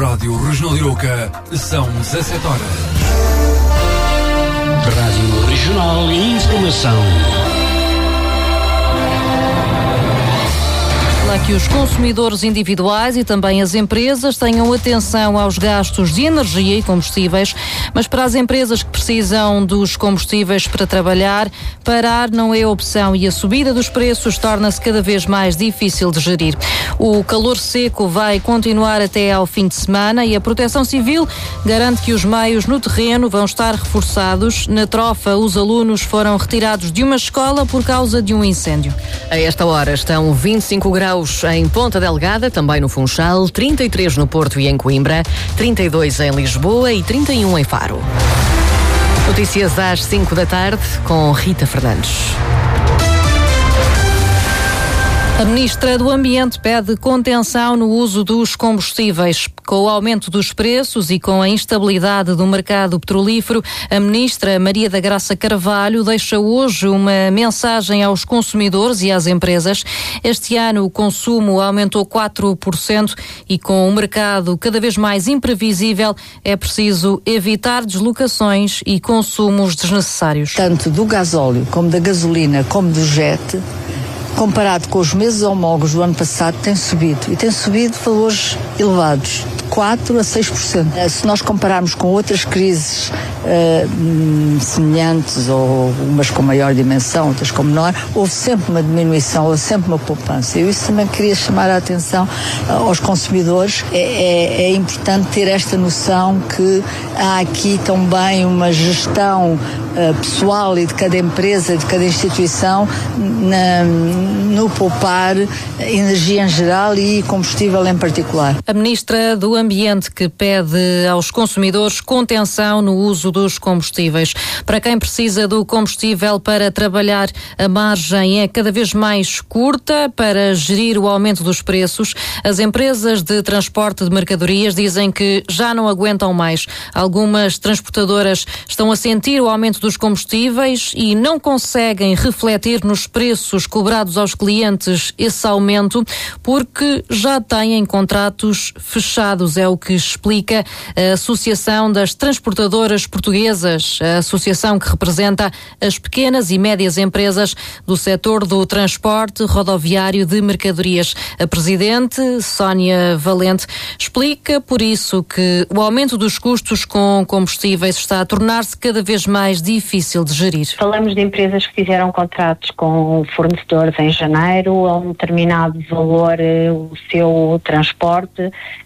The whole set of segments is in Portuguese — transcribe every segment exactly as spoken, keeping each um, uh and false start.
Rádio Regional de Oca, são dezassete horas. Rádio Regional e Informação. Que os consumidores individuais e também as empresas tenham atenção aos gastos de energia e combustíveis, mas para as empresas que precisam dos combustíveis para trabalhar, parar não é opção e a subida dos preços torna-se cada vez mais difícil de gerir. O calor seco vai continuar até ao fim de semana e a Proteção Civil garante que os meios no terreno vão estar reforçados. Na Trofa, os alunos foram retirados de uma escola por causa de um incêndio. A esta hora estão vinte e cinco graus em Ponta Delgada, também no Funchal, trinta e três no Porto e em Coimbra, trinta e dois em Lisboa e trinta e um em Faro. Notícias às cinco da tarde com Rita Fernandes. A Ministra do Ambiente pede contenção no uso dos combustíveis. Com o aumento dos preços e com a instabilidade do mercado petrolífero, a Ministra Maria da Graça Carvalho deixa hoje uma mensagem aos consumidores e às empresas. Este ano o consumo aumentou quatro por cento e com o mercado cada vez mais imprevisível, é preciso evitar deslocações e consumos desnecessários. Tanto do gasóleo como da gasolina como do jet, comparado com os meses homólogos do ano passado, tem subido. E tem subido valores elevados, de quatro a seis por cento. Se nós compararmos com outras crises uh, semelhantes, ou umas com maior dimensão, outras com menor, houve sempre uma diminuição, houve sempre uma poupança. Eu isso também queria chamar a atenção aos consumidores. É, é, é importante ter esta noção que há aqui também uma gestão uh, pessoal e de cada empresa, de cada instituição, na no poupar energia em geral e combustível em particular. A Ministra do Ambiente que pede aos consumidores contenção no uso dos combustíveis. Para quem precisa do combustível para trabalhar, a margem é cada vez mais curta para gerir o aumento dos preços. As empresas de transporte de mercadorias dizem que já não aguentam mais. Algumas transportadoras estão a sentir o aumento dos combustíveis e não conseguem refletir nos preços cobrados aos clientes esse aumento porque já têm contratos fechados, é o que explica a Associação das Transportadoras Portuguesas, a associação que representa as pequenas e médias empresas do setor do transporte rodoviário de mercadorias. A presidente, Sónia Valente, explica por isso que o aumento dos custos com combustíveis está a tornar-se cada vez mais difícil de gerir. Falamos de empresas que fizeram contratos com fornecedores em janeiro, a um determinado valor o seu transporte, uh,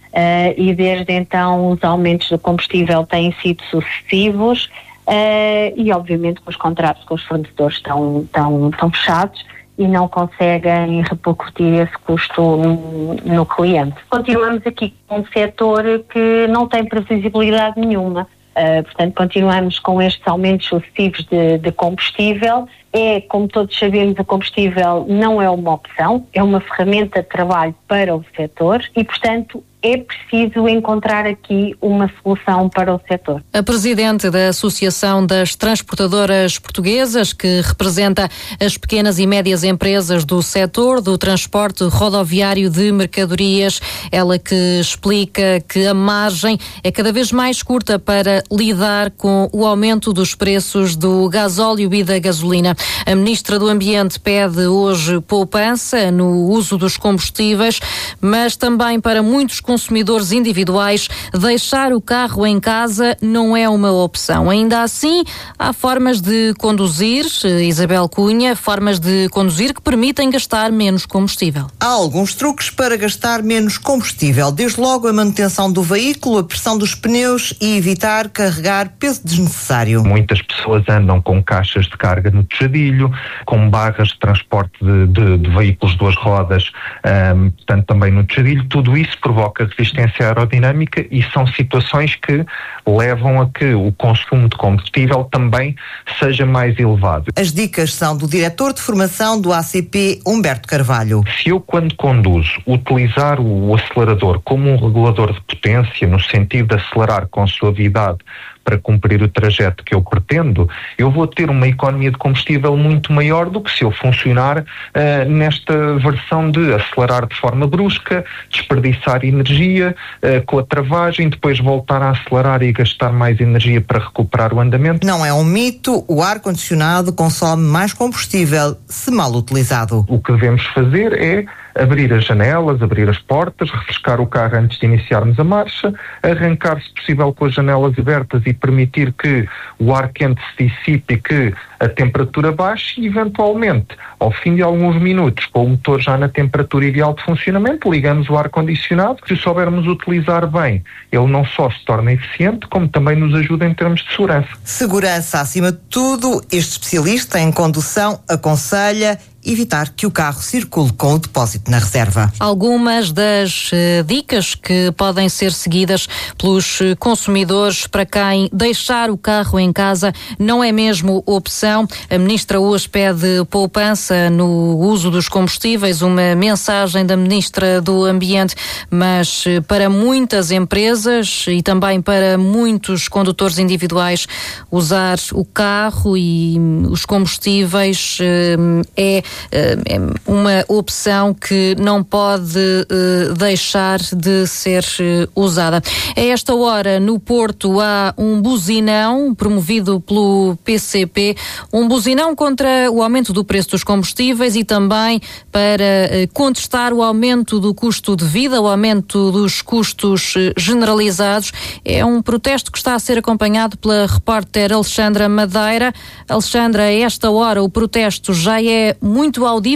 e desde então os aumentos do combustível têm sido sucessivos, uh, e obviamente que os contratos com os fornecedores estão, estão, estão fechados e não conseguem repercutir esse custo no, no cliente. Continuamos aqui com um setor que não tem previsibilidade nenhuma. Uh, portanto, continuamos com estes aumentos sucessivos de, de combustível. É, como todos sabemos, o combustível não é uma opção, é uma ferramenta de trabalho para o setor e, portanto, é preciso encontrar aqui uma solução para o setor. A presidente da Associação das Transportadoras Portuguesas, que representa as pequenas e médias empresas do setor do transporte rodoviário de mercadorias, ela que explica que a margem é cada vez mais curta para lidar com o aumento dos preços do gasóleo e da gasolina. A Ministra do Ambiente pede hoje poupança no uso dos combustíveis, mas também para muitos consumidores individuais, deixar o carro em casa não é uma opção. Ainda assim, há formas de conduzir, Isabel Cunha, formas de conduzir que permitem gastar menos combustível. Há alguns truques para gastar menos combustível. Desde logo a manutenção do veículo, a pressão dos pneus e evitar carregar peso desnecessário. Muitas pessoas andam com caixas de carga no tejadilho, com barras de transporte de, de, de veículos de duas rodas, um, portanto também no tejadilho. Tudo isso provoca resistência aerodinâmica e são situações que levam a que o consumo de combustível também seja mais elevado. As dicas são do diretor de formação do A C P, Humberto Carvalho. Se eu, quando conduzo, utilizar o acelerador como um regulador de potência, no sentido de acelerar com suavidade para cumprir o trajeto que eu pretendo, eu vou ter uma economia de combustível muito maior do que se eu funcionar uh, nesta versão de acelerar de forma brusca, desperdiçar energia uh, com a travagem, depois voltar a acelerar e gastar mais energia para recuperar o andamento. Não é um mito, o ar-condicionado consome mais combustível se mal utilizado. O que devemos fazer é abrir as janelas, abrir as portas, refrescar o carro antes de iniciarmos a marcha, arrancar, se possível, com as janelas abertas e permitir que o ar quente se dissipe e que a temperatura baixe e, eventualmente, ao fim de alguns minutos, com o motor já na temperatura ideal de funcionamento, ligamos o ar-condicionado, que se soubermos utilizar bem, ele não só se torna eficiente, como também nos ajuda em termos de segurança. Segurança acima de tudo, este especialista em condução aconselha evitar que o carro circule com o depósito na reserva. Algumas das uh, dicas que podem ser seguidas pelos uh, consumidores para quem deixar o carro em casa não é mesmo opção. A ministra hoje pede poupança no uso dos combustíveis, uma mensagem da ministra do Ambiente, mas uh, para muitas empresas e também para muitos condutores individuais, usar o carro e um, os combustíveis uh, é é uma opção que não pode uh, deixar de ser uh, usada. A esta hora, no Porto, há um buzinão promovido pelo P C P, um buzinão contra o aumento do preço dos combustíveis e também para uh, contestar o aumento do custo de vida, o aumento dos custos uh, generalizados. É um protesto que está a ser acompanhado pela repórter Alexandra Madeira. Alexandra, a esta hora o protesto já é muito audível?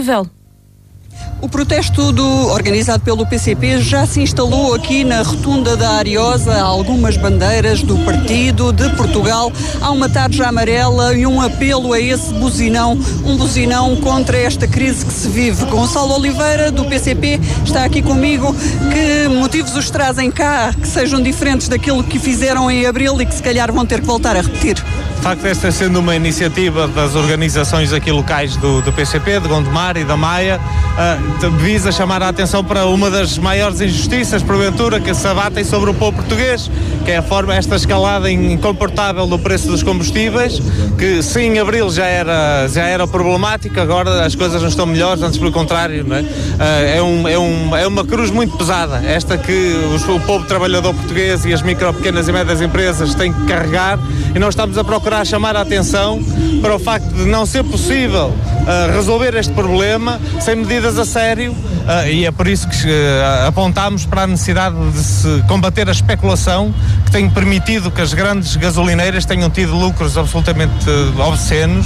O protesto do, organizado pelo P C P já se instalou aqui na Rotunda da Ariosa. Há algumas bandeiras do partido de Portugal. Há uma tarja amarela e um apelo a esse buzinão, um buzinão contra esta crise que se vive. Gonçalo Oliveira, do P C P, está aqui comigo. Que motivos os trazem cá que sejam diferentes daquilo que fizeram em abril e que se calhar vão ter que voltar a repetir? De facto, esta sendo uma iniciativa das organizações aqui locais do, do P C P, de Gondomar e da Maia, uh, visa chamar a atenção para uma das maiores injustiças, porventura, que se abatem sobre o povo português, que é a forma, esta escalada incomportável do preço dos combustíveis, que sim, em abril já era, já era problemático, agora as coisas não estão melhores, antes pelo contrário, não é? Uh, é, um, é, um, é uma cruz muito pesada, esta que os, o povo trabalhador português e as micro, pequenas e médias empresas têm que carregar, e nós estamos a procurar a chamar a atenção para o facto de não ser possível uh, resolver este problema sem medidas a sério, uh, e é por isso que uh, apontamos para a necessidade de se combater a especulação que tem permitido que as grandes gasolineiras tenham tido lucros absolutamente uh, obscenos.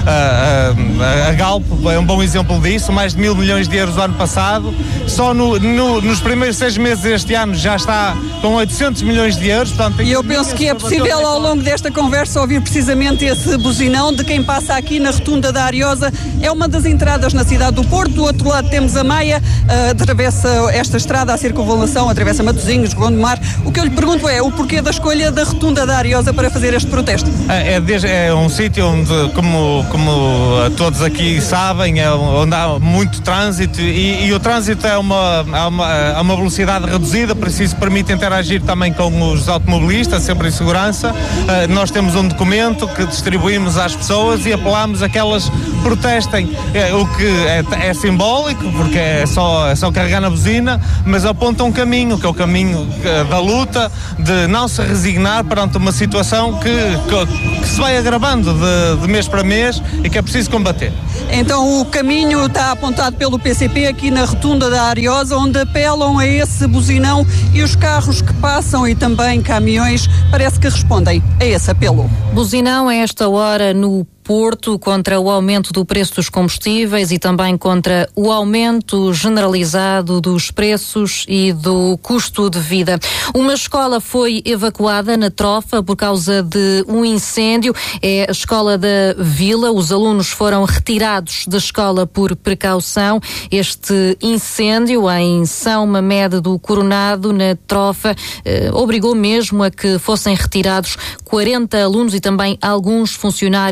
Uh, uh, a Galp é um bom exemplo disso, mais de mil milhões de euros no ano passado, só no, no, nos primeiros seis meses deste ano já está com oitocentos milhões de euros. Portanto, e eu penso que é possível ao longo desta conversa ouvir precisamente esse buzinão de quem passa aqui na Rotunda da Ariosa. É uma das entradas na cidade do Porto. Do outro lado temos a Maia, uh, atravessa esta estrada, a circunvalação, atravessa Matosinhos, Gondomar. O que eu lhe pergunto é o porquê da escolha da Rotunda da Ariosa para fazer este protesto? É, desde, é um sítio onde, como, como todos aqui sabem, é onde há muito trânsito e, e o trânsito é uma, é uma, é uma velocidade reduzida, por isso isso permite interagir também com os automobilistas, sempre em segurança. Uh, nós temos um documento que distribuímos às pessoas e apelamos a que elas protestem, é, o que é, é simbólico, porque é só, é só carregar na buzina, mas aponta um caminho, que é o caminho da luta, de não se resignar perante uma situação que, que, que se vai agravando de, de mês para mês e que é preciso combater. Então o caminho está apontado pelo P C P aqui na Rotunda da Ariosa, onde apelam a esse buzinão, e os carros que passam e também caminhões parece que respondem a esse apelo. Buzinão a esta hora no Porto contra o aumento do preço dos combustíveis e também contra o aumento generalizado dos preços e do custo de vida. Uma escola foi evacuada na Trofa por causa de um incêndio. É a escola da Vila. Os alunos foram retirados da escola por precaução. Este incêndio em São Mamede do Coronado, na Trofa, eh, obrigou mesmo a que fossem retirados quarenta alunos e também alguns funcionários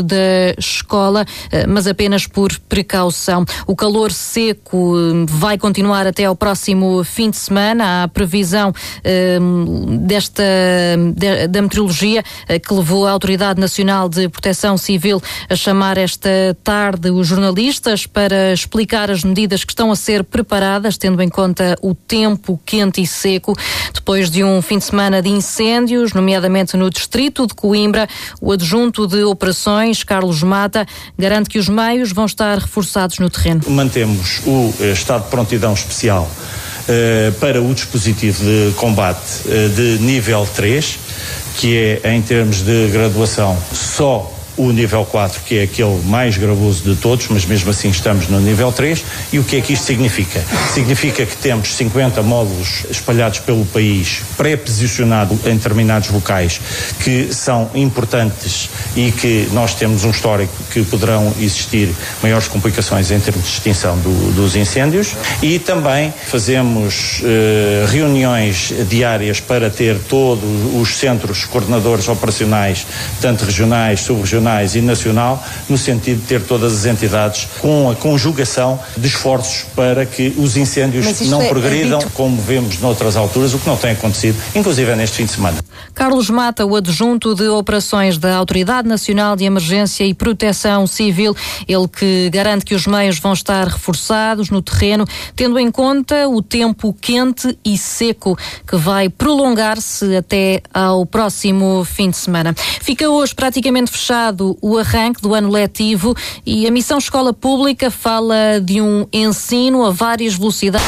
da escola, mas apenas por precaução. O calor seco vai continuar até ao próximo fim de semana. Há previsão desta da meteorologia que levou a Autoridade Nacional de Proteção Civil a chamar esta tarde os jornalistas para explicar as medidas que estão a ser preparadas, tendo em conta o tempo quente e seco, depois de um fim de semana de incêndios, nomeadamente no distrito de Coimbra. O adjunto de operações, Carlos Mata, garante que os meios vão estar reforçados no terreno. Mantemos o estado de prontidão especial uh, para o dispositivo de combate uh, de nível três, que é, em termos de graduação, só o nível quatro, que é aquele mais gravoso de todos, mas mesmo assim estamos no nível três. E o que é que isto significa? Significa que temos cinquenta módulos espalhados pelo país, pré-posicionados em determinados locais, que são importantes e que nós temos um histórico que poderão existir maiores complicações em termos de extinção do, dos incêndios. E também fazemos eh, reuniões diárias para ter todos os centros coordenadores operacionais, tanto regionais, subregionais e nacional, no sentido de ter todas as entidades com a conjugação de esforços para que os incêndios não é, progridam, é como vemos noutras alturas, o que não tem acontecido, inclusive neste fim de semana. Carlos Mata, o adjunto de operações da Autoridade Nacional de Emergência e Proteção Civil, ele que garante que os meios vão estar reforçados no terreno, tendo em conta o tempo quente e seco que vai prolongar-se até ao próximo fim de semana. Fica hoje praticamente fechado o arranque do ano letivo e a Missão Escola Pública fala de um ensino a várias velocidades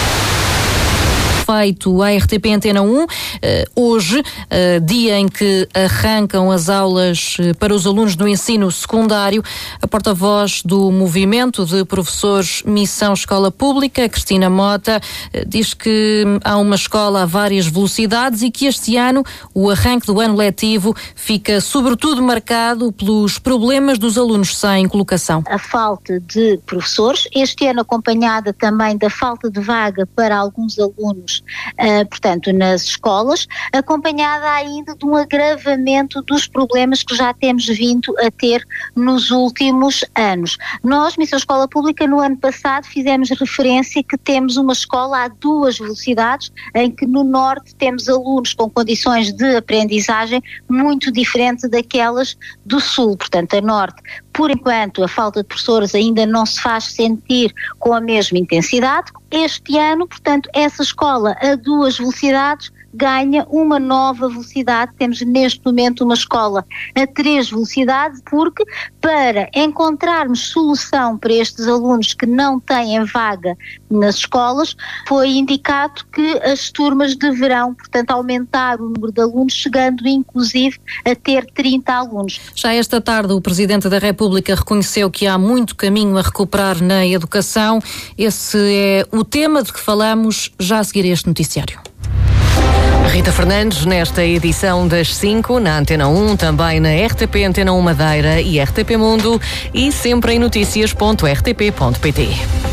feito à R T P Antena um, uh, hoje, uh, dia em que arrancam as aulas uh, para os alunos do ensino secundário. A porta-voz do Movimento de Professores Missão Escola Pública, Cristina Mota, uh, diz que há uma escola a várias velocidades e que este ano o arranque do ano letivo fica sobretudo marcado pelos problemas dos alunos sem colocação. A falta de professores, este ano acompanhada também da falta de vaga para alguns alunos Uh, portanto, nas escolas, acompanhada ainda de um agravamento dos problemas que já temos vindo a ter nos últimos anos. Nós, Missão Escola Pública, no ano passado fizemos referência que temos uma escola a duas velocidades, em que no norte temos alunos com condições de aprendizagem muito diferentes daquelas do sul. Portanto, a norte, por enquanto, a falta de professores ainda não se faz sentir com a mesma intensidade. Este ano, portanto, essa escola a duas velocidades ganha uma nova velocidade. Temos neste momento uma escola a três velocidades, porque para encontrarmos solução para estes alunos que não têm vaga nas escolas, foi indicado que as turmas deverão, portanto, aumentar o número de alunos, chegando inclusive a ter trinta alunos. Já esta tarde o Presidente da República reconheceu que há muito caminho a recuperar na educação. Esse é o tema de que falamos já a seguir a este noticiário. Rita Fernandes, nesta edição das cinco, na Antena um, também na R T P Antena um Madeira e R T P Mundo e sempre em notícias ponto r t p ponto p t.